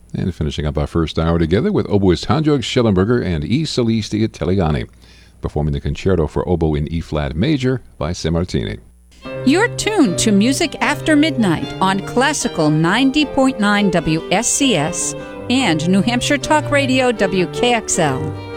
And finishing up our first hour together with oboist Hans-Jörg Schellenberger and E Solisti Italiani, performing the concerto for oboe in E-flat major by Sammartini. You're tuned to Music After Midnight on Classical 90.9 WSCS and New Hampshire Talk Radio WKXL.